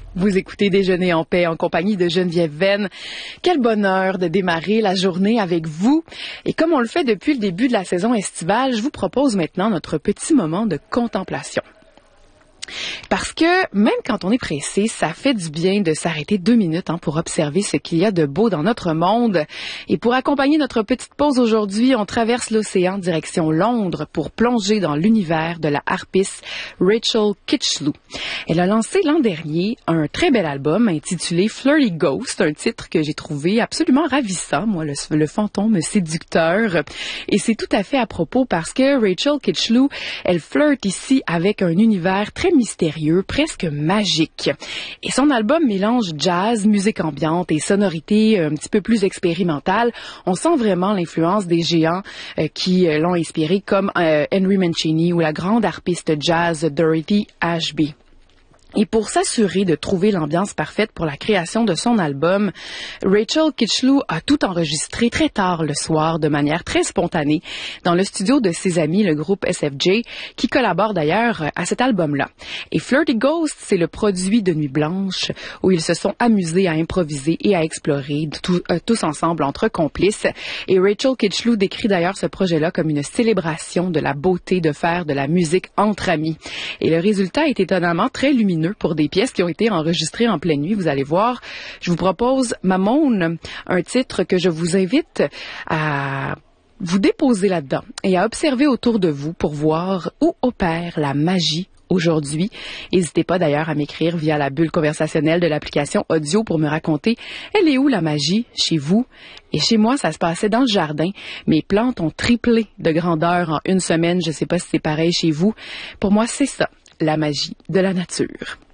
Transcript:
Vous écoutez Déjeuner en paix en compagnie de Geneviève Venn. Quel bonheur de démarrer la journée avec vous. Et comme on le fait depuis le début de la saison estivale, je vous propose maintenant notre petit moment de contemplation. Parce que même quand on est pressé, ça fait du bien de s'arrêter 2 minutes pour observer ce qu'il y a de beau dans notre monde. Et pour accompagner notre petite pause aujourd'hui, on traverse l'océan direction Londres pour plonger dans l'univers de la harpiste Rachel Kitchlew. Elle a lancé l'an dernier un très bel album intitulé Flirty Ghost, un titre que j'ai trouvé absolument ravissant, moi, le fantôme séducteur. Et c'est tout à fait à propos parce que Rachel Kitchlew, elle flirte ici avec un univers très mystérieux, presque magique. Et son album mélange jazz, musique ambiante et sonorités un petit peu plus expérimentales. On sent vraiment l'influence des géants qui l'ont inspiré, comme Henry Mancini ou la grande harpiste jazz Dorothy Ashby. Et pour s'assurer de trouver l'ambiance parfaite pour la création de son album, Rachel Kitchlew a tout enregistré très tard le soir de manière très spontanée dans le studio de ses amis, le groupe SFJ, qui collabore d'ailleurs à cet album-là. Et Flirty Ghost, c'est le produit de Nuit Blanche où ils se sont amusés à improviser et à explorer tous ensemble entre complices. Et Rachel Kitchlew décrit d'ailleurs ce projet-là comme une célébration de la beauté de faire de la musique entre amis. Et le résultat est étonnamment très lumineux pour des pièces qui ont été enregistrées en pleine nuit. Vous allez voir, je vous propose Mammon, un titre que je vous invite à vous déposer là-dedans et à observer autour de vous pour voir où opère la magie aujourd'hui. N'hésitez pas d'ailleurs à m'écrire via la bulle conversationnelle de l'application audio pour me raconter elle est où la magie chez vous. Et chez moi, ça se passait dans le jardin. Mes plantes ont triplé de grandeur en 1 semaine. Je ne sais pas si c'est pareil chez vous. Pour moi, c'est ça, la magie de la nature.